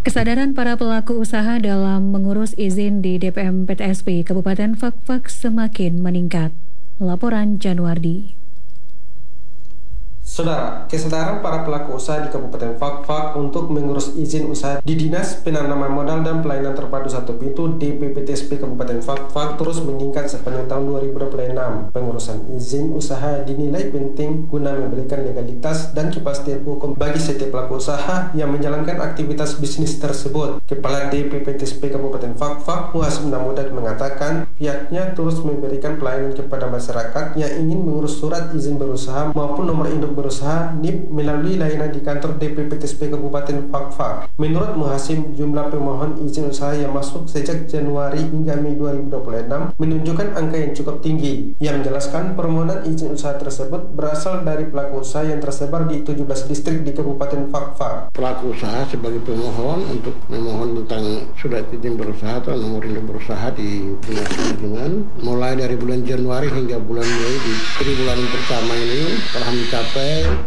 Kesadaran para pelaku usaha dalam mengurus izin di DPM PTSP Kabupaten Fakfak semakin meningkat. Laporan Januardi. Saudara, kesadaran para pelaku usaha di Kabupaten Fakfak untuk mengurus izin usaha di Dinas Penanaman Modal dan Pelayanan Terpadu Satu Pintu DPPTSP Kabupaten Fakfak terus meningkat sepanjang tahun 2026. Pengurusan izin usaha dinilai penting guna memberikan legalitas dan kepastian hukum bagi setiap pelaku usaha yang menjalankan aktivitas bisnis tersebut. Kepala DPPTSP Kabupaten Fakfak, Muhasim Namudat mengatakan pihaknya terus memberikan pelayanan kepada masyarakat yang ingin mengurus surat izin berusaha maupun nomor induk berusaha NIP melalui layanan di kantor DPPTSP Kabupaten Fakfak. Menurut Muhasim, jumlah pemohon izin usaha yang masuk sejak Januari hingga Mei 2026 menunjukkan angka yang cukup tinggi. Yang menjelaskan permohonan izin usaha tersebut berasal dari pelaku usaha yang tersebar di 17 distrik di Kabupaten Fakfak. Pelaku usaha sebagai pemohon untuk memohon tentang surat izin berusaha atau nomor induk berusaha di Dinas Perhubungan mulai dari bulan Januari hingga bulan Mei di triwulan pertama ini telah mencapai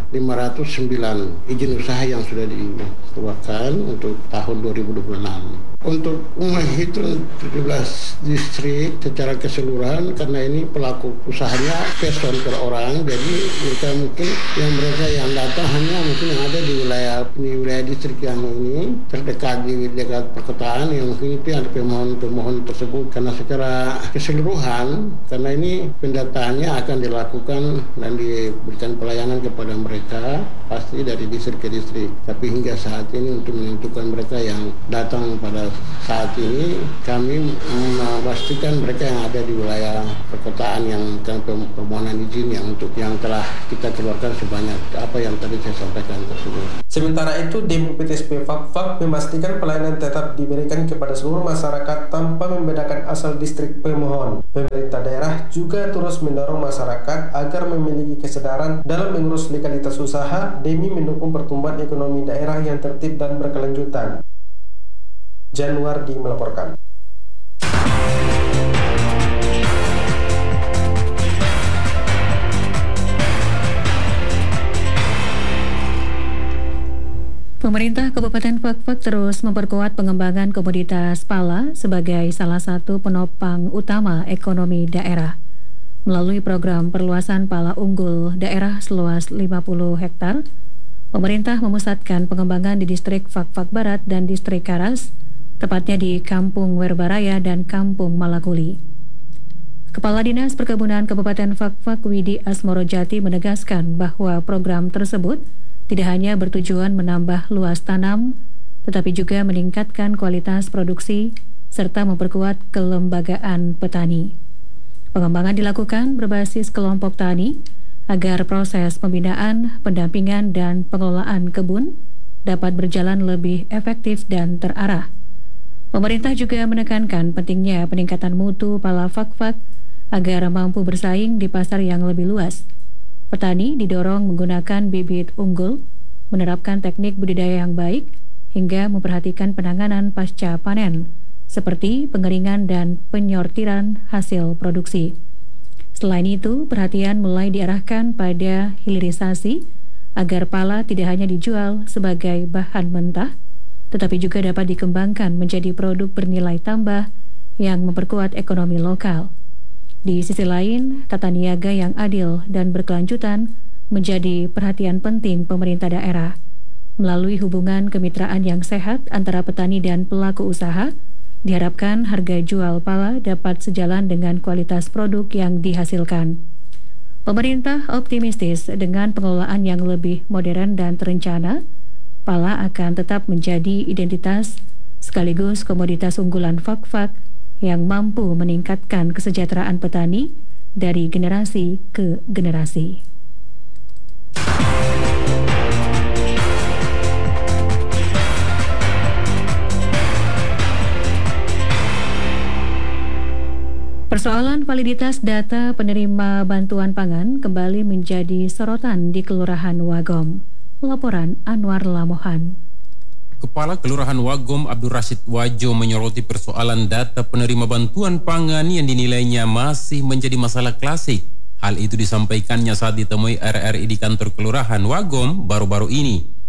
509 izin usaha yang sudah dikeluarkan untuk tahun 2026. Untuk menghitung 17 distrik secara keseluruhan, karena ini pelaku usahanya person per orang, jadi mereka yang datang hanya mungkin yang ada di wilayah distrik yang ini terdekat di dekat perkotaan, yang mungkin itu yang pemohon tersebut. Karena secara keseluruhan, karena ini pendataannya akan dilakukan dan diberikan pelayanan kepada mereka pasti dari distrik ke distrik. Tapi hingga saat ini untuk menentukan mereka yang datang pada saat ini, kami memastikan mereka yang ada di wilayah perkotaan yang permohonan izin yang telah kita keluarkan sebanyak apa yang tadi saya sampaikan tersebut. Sementara itu, DPPTSP Fakfak memastikan pelayanan tetap diberikan kepada seluruh masyarakat tanpa membedakan asal distrik pemohon. Pemerintah daerah juga terus mendorong masyarakat agar memiliki kesadaran dalam mengurus legalitas usaha demi mendukung pertumbuhan ekonomi daerah yang tertib dan berkelanjutan. Januardi melaporkan. Pemerintah Kabupaten Fakfak terus memperkuat pengembangan komoditas pala sebagai salah satu penopang utama ekonomi daerah. Melalui program perluasan pala unggul daerah seluas 50 hektar, pemerintah memusatkan pengembangan di distrik Fakfak Barat dan distrik Karas, tepatnya di Kampung Werbaraya dan Kampung Malakuli. Kepala Dinas Perkebunan Kabupaten Fakfak Widi Asmorojati menegaskan bahwa program tersebut tidak hanya bertujuan menambah luas tanam, tetapi juga meningkatkan kualitas produksi serta memperkuat kelembagaan petani. Pengembangan dilakukan berbasis kelompok tani agar proses pembinaan, pendampingan, dan pengelolaan kebun dapat berjalan lebih efektif dan terarah. Pemerintah juga menekankan pentingnya peningkatan mutu pala Fakfak agar mampu bersaing di pasar yang lebih luas. Petani didorong menggunakan bibit unggul, menerapkan teknik budidaya yang baik, hingga memperhatikan penanganan pasca panen, seperti pengeringan dan penyortiran hasil produksi. Selain itu, perhatian mulai diarahkan pada hilirisasi agar pala tidak hanya dijual sebagai bahan mentah, tetapi juga dapat dikembangkan menjadi produk bernilai tambah yang memperkuat ekonomi lokal. Di sisi lain, tata niaga yang adil dan berkelanjutan menjadi perhatian penting pemerintah daerah. Melalui hubungan kemitraan yang sehat antara petani dan pelaku usaha, diharapkan harga jual pala dapat sejalan dengan kualitas produk yang dihasilkan. Pemerintah optimistis dengan pengelolaan yang lebih modern dan terencana, pala akan tetap menjadi identitas sekaligus komoditas unggulan Fakfak yang mampu meningkatkan kesejahteraan petani dari generasi ke generasi. Persoalan validitas data penerima bantuan pangan kembali menjadi sorotan di Kelurahan Wagom. Laporan Anwar Lamohan. Kepala Kelurahan Wagom Abdul Rashid Wajo menyoroti persoalan data penerima bantuan pangan yang dinilainya masih menjadi masalah klasik. Hal itu disampaikannya saat ditemui RRI di kantor Kelurahan Wagom baru-baru ini.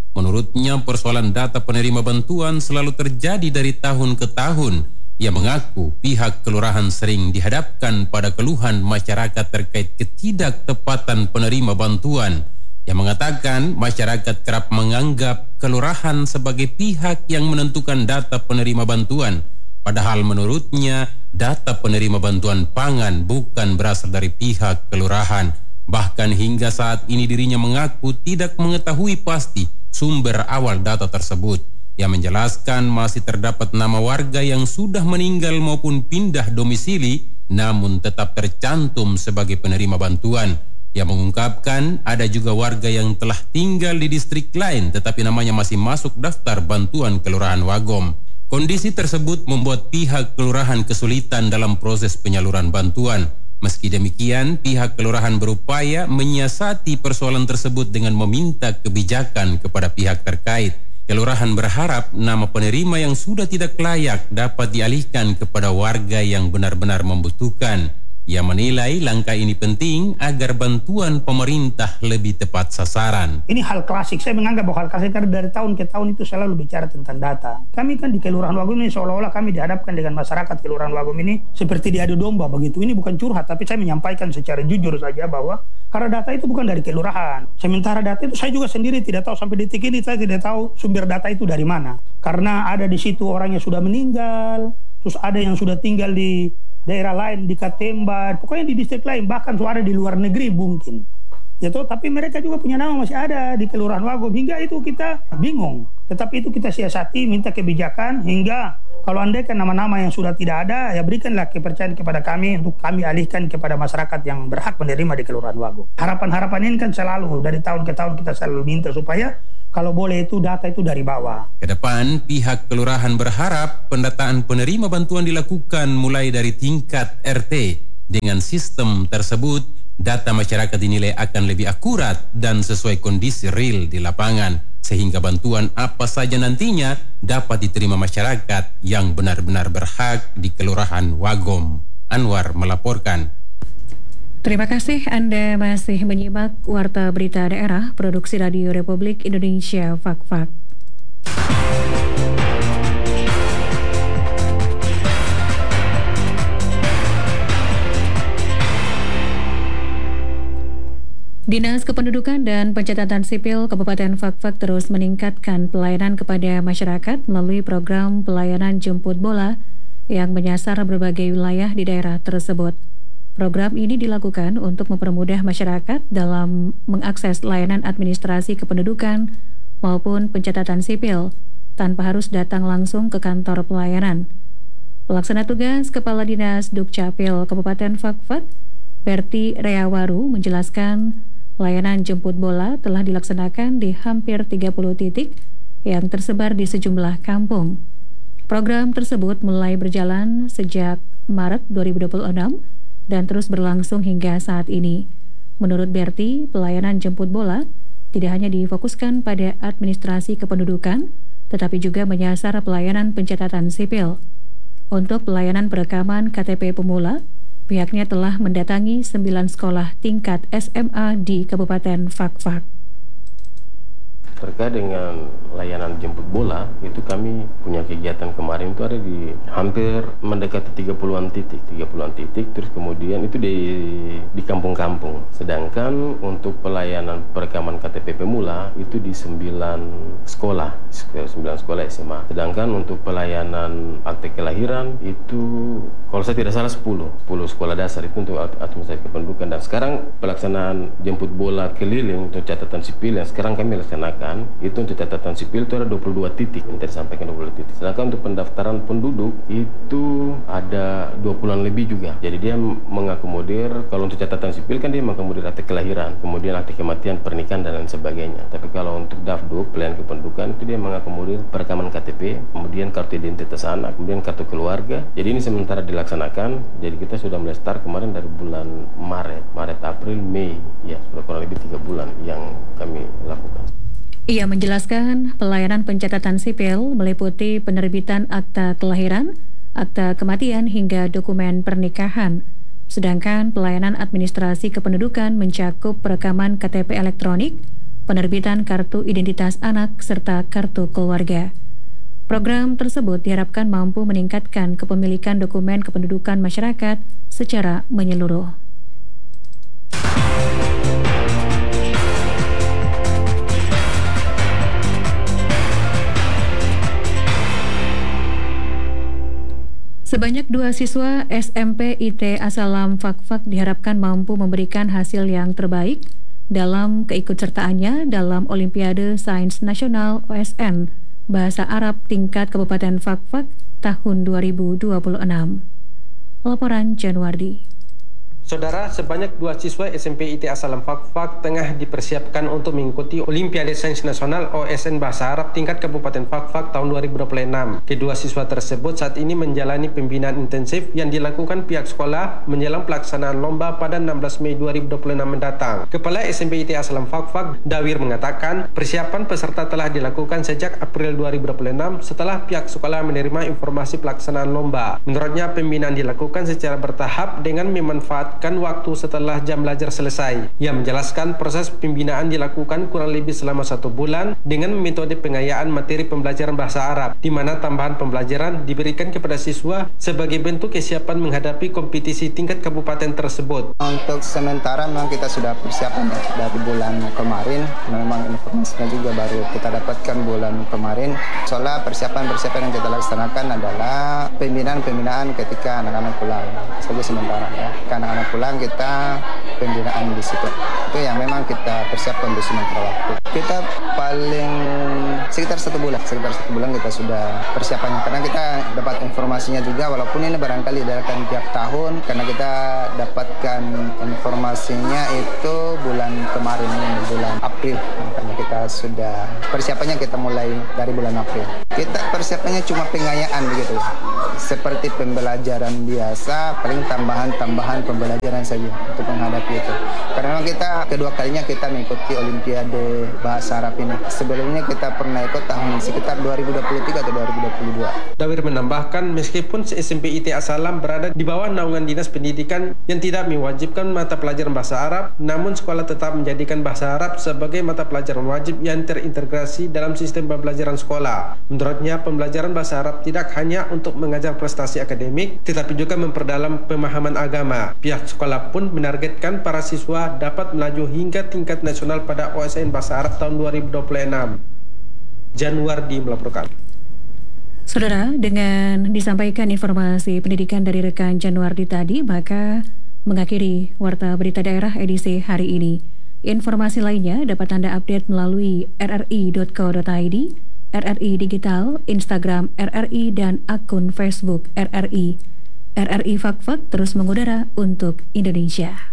Menurutnya, persoalan data penerima bantuan selalu terjadi dari tahun ke tahun. Ia mengaku pihak kelurahan sering dihadapkan pada keluhan masyarakat terkait ketidaktepatan penerima bantuan. Ia mengatakan masyarakat kerap menganggap kelurahan sebagai pihak yang menentukan data penerima bantuan. Padahal menurutnya data penerima bantuan pangan bukan berasal dari pihak kelurahan. Bahkan hingga saat ini dirinya mengaku tidak mengetahui pasti sumber awal data tersebut. Ia menjelaskan masih terdapat nama warga yang sudah meninggal maupun pindah domisili namun tetap tercantum sebagai penerima bantuan. Ia mengungkapkan ada juga warga yang telah tinggal di distrik lain tetapi namanya masih masuk daftar bantuan Kelurahan Wagom. Kondisi tersebut membuat pihak kelurahan kesulitan dalam proses penyaluran bantuan. Meski demikian, pihak kelurahan berupaya menyiasati persoalan tersebut dengan meminta kebijakan kepada pihak terkait. Kelurahan berharap nama penerima yang sudah tidak layak dapat dialihkan kepada warga yang benar-benar membutuhkan. Ia menilai langkah ini penting agar bantuan pemerintah lebih tepat sasaran. Ini hal klasik, saya menganggap bahwa hal klasik karena dari tahun ke tahun itu selalu bicara tentang data. Kami kan di Kelurahan Wagom ini seolah-olah kami dihadapkan dengan masyarakat Kelurahan Wagom ini seperti diadu domba begitu. Ini bukan curhat, tapi saya menyampaikan secara jujur saja bahwa karena data itu bukan dari kelurahan. Sementara data itu saya juga sendiri tidak tahu sampai detik ini, saya tidak tahu sumber data itu dari mana. Karena ada di situ orang yang sudah meninggal, terus ada yang sudah tinggal di daerah lain, di Katemba, pokoknya di distrik lain, bahkan suara di luar negeri mungkin. Ya toh, tapi mereka juga punya nama masih ada di Kelurahan Wagom. Hingga itu kita bingung. Tetapi itu kita siasati, minta kebijakan hingga kalau andaikan nama-nama yang sudah tidak ada, ya berikanlah kepercayaan kepada kami untuk kami alihkan kepada masyarakat yang berhak menerima di Kelurahan Wagom. Harapan-harapan ini kan selalu dari tahun ke tahun kita selalu minta supaya kalau boleh itu data itu dari bawah. Kedepan, pihak kelurahan berharap pendataan penerima bantuan dilakukan mulai dari tingkat RT. Dengan sistem tersebut, data masyarakat dinilai akan lebih akurat dan sesuai kondisi real di lapangan, sehingga bantuan apa saja nantinya dapat diterima masyarakat yang benar-benar berhak di Kelurahan Wagom. Anwar melaporkan. Terima kasih Anda masih menyimak Warta Berita Daerah Produksi Radio Republik Indonesia Fak-Fak. Dinas Kependudukan dan Pencatatan Sipil Kabupaten Fak-Fak terus meningkatkan pelayanan kepada masyarakat melalui program pelayanan jemput bola yang menyasar berbagai wilayah di daerah tersebut. Program ini dilakukan untuk mempermudah masyarakat dalam mengakses layanan administrasi kependudukan maupun pencatatan sipil tanpa harus datang langsung ke kantor pelayanan. Pelaksana tugas Kepala Dinas Dukcapil Kabupaten Fak-Fak, Berti Reawaru menjelaskan layanan jemput bola telah dilaksanakan di hampir 30 titik yang tersebar di sejumlah kampung. Program tersebut mulai berjalan sejak Maret 2026 dan terus berlangsung hingga saat ini. Menurut Berti, pelayanan jemput bola tidak hanya difokuskan pada administrasi kependudukan, tetapi juga menyasar pelayanan pencatatan sipil. Untuk pelayanan perekaman KTP pemula, pihaknya telah mendatangi 9 sekolah tingkat SMA di Kabupaten Fak-Fak. Terkait dengan layanan jemput bola, itu kami punya kegiatan kemarin itu ada di hampir mendekati 30-an titik, terus kemudian itu di kampung-kampung. Sedangkan untuk pelayanan perekaman KTP pemula itu di 9 sekolah SMA. Sedangkan untuk pelayanan akte kelahiran itu kalau saya tidak salah 10 sekolah dasar itu untuk administrasi kependudukan. Dan sekarang pelaksanaan jemput bola keliling untuk catatan sipil yang sekarang kami laksanakan itu untuk catatan sipil itu ada 22 titik yang tadi sampaikan 22 titik. Sedangkan untuk pendaftaran penduduk itu ada 20-an lebih juga. Jadi dia mengakomodir, kalau untuk catatan sipil kan dia mengakomodir akte kelahiran, kemudian akte kematian, pernikahan dan lain sebagainya. Tapi kalau untuk Dafduk, pelayanan kependudukan itu dia mengakomodir perekaman KTP, kemudian kartu identitas anak, kemudian kartu keluarga. Jadi ini sementara dilaksanakan. Jadi kita sudah mulai start kemarin dari bulan Maret, April, Mei. Ya, sudah kurang lebih 3 bulan yang kami lakukan. Ia menjelaskan pelayanan pencatatan sipil meliputi penerbitan akta kelahiran, akta kematian hingga dokumen pernikahan. Sedangkan pelayanan administrasi kependudukan mencakup perekaman KTP elektronik, penerbitan kartu identitas anak, serta kartu keluarga. Program tersebut diharapkan mampu meningkatkan kepemilikan dokumen kependudukan masyarakat secara menyeluruh. Sebanyak 2 siswa SMP IT Asalam Fakfak diharapkan mampu memberikan hasil yang terbaik dalam keikutsertaannya dalam Olimpiade Sains Nasional OSN Bahasa Arab tingkat Kabupaten Fakfak tahun 2026. Laporan Januardi. Saudara, sebanyak 2 siswa SMP IT Asalam Fakfak tengah dipersiapkan untuk mengikuti Olimpiade Sains Nasional OSN Bahasa Arab tingkat Kabupaten Fakfak tahun 2026. Kedua siswa tersebut saat ini menjalani pembinaan intensif yang dilakukan pihak sekolah menjelang pelaksanaan lomba pada 16 Mei 2026 mendatang. Kepala SMP IT Asalam Fakfak, Dawir, mengatakan persiapan peserta telah dilakukan sejak April 2026 setelah pihak sekolah menerima informasi pelaksanaan lomba. Menurutnya, pembinaan dilakukan secara bertahap dengan memanfaatkan waktu setelah jam belajar selesai. Ia menjelaskan proses pembinaan dilakukan kurang lebih selama 1 bulan dengan metode pengayaan materi pembelajaran bahasa Arab, di mana tambahan pembelajaran diberikan kepada siswa sebagai bentuk kesiapan menghadapi kompetisi tingkat kabupaten tersebut. Untuk sementara memang kita sudah persiapan dari bulan kemarin, memang informasinya juga baru kita dapatkan bulan kemarin. Soalnya persiapan yang kita laksanakan adalah pembinaan ketika anak-anak pulang saja sementara ya. Anak-anak pulang kita pembinaan di situ. Itu yang memang kita persiapkan di sementara waktu. Kita paling sekitar 1 bulan kita sudah persiapannya, karena kita dapat informasinya juga, walaupun ini barangkali diadakan tiap tahun, karena kita dapatkan informasinya itu bulan kemarin ini, bulan April. Makanya kita sudah persiapannya kita mulai dari bulan April. Kita persiapannya cuma pengayaan begitu ya. Seperti pembelajaran biasa, paling tambahan pembelajaran saja untuk menghadapi itu. Karena memang kita kedua kalinya kita mengikuti Olimpiade Bahasa Arab ini. Sebelumnya kita pernah ikut tahun sekitar 2023 atau 2022. Dawir menambahkan, meskipun SMP IT Asalam berada di bawah naungan Dinas Pendidikan yang tidak mewajibkan mata pelajaran bahasa Arab, namun sekolah tetap menjadikan bahasa Arab sebagai mata pelajaran wajib yang terintegrasi dalam sistem pembelajaran sekolah. Menurutnya, pembelajaran bahasa Arab tidak hanya untuk mengajar prestasi akademik, tetapi juga memperdalam pemahaman agama. Pihak sekolah pun menargetkan para siswa dapat melaju hingga tingkat nasional pada OSN Bahasa Arab tahun 2026. Januardi melaporkan. Saudara, dengan disampaikan informasi pendidikan dari rekan Januardi tadi, maka mengakhiri Warta Berita Daerah edisi hari ini. Informasi lainnya dapat Anda update melalui rri.co.id, RRI Digital, Instagram RRI, dan akun Facebook RRI. RRI Fakfak terus mengudara untuk Indonesia.